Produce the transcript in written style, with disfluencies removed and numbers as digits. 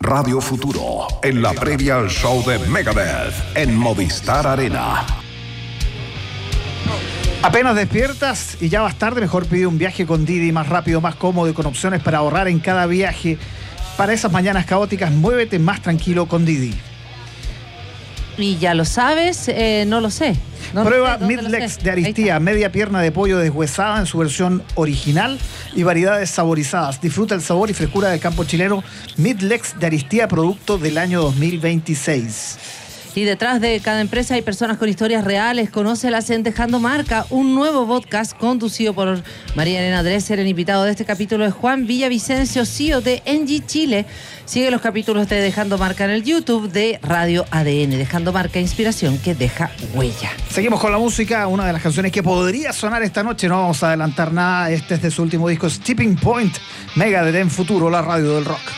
Radio Futuro, en la previa al show de Megadeth en Movistar Arena. Apenas despiertas y ya vas tarde, mejor pide un viaje con Didi, más rápido, más cómodo y con opciones para ahorrar en cada viaje. Para esas mañanas caóticas, muévete más tranquilo con Didi. Y ya lo sabes, no lo sé. Prueba Midlex de Aristía, media pierna de pollo deshuesada en su versión original y variedades saborizadas. Disfruta el sabor y frescura del campo chileno. Midlex de Aristía, producto del año 2026. Y detrás de cada empresa hay personas con historias reales. Conócelas en Dejando Marca, un nuevo podcast conducido por María Elena Dresser. El invitado de este capítulo es Juan Villavicencio, CEO de Engie Chile. Sigue los capítulos de Dejando Marca en el YouTube de Radio ADN. Dejando Marca, inspiración que deja huella. Seguimos con la música. Una de las canciones que podría sonar esta noche, no vamos a adelantar nada. Este es de su último disco, Tipping Point, Megadeth en Futuro, la radio del rock.